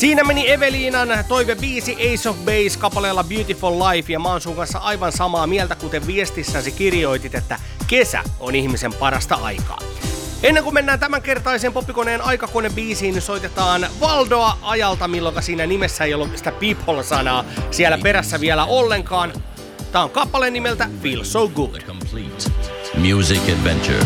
Siinä meni Eveliinan toivebiisi Ace of Base kappaleella Beautiful Life, ja mä oon sun kanssa aivan samaa mieltä, kuten viestissäsi kirjoitit, että kesä on ihmisen parasta aikaa. Ennen kuin mennään tämänkertaisen Poppikoneen aikakonebiisiin, niin soitetaan Valdoa ajalta, milloin siinä nimessä ei ollut sitä people-sanaa siellä perässä vielä ollenkaan. Tää on kappale nimeltä Feel So Good. Music adventure.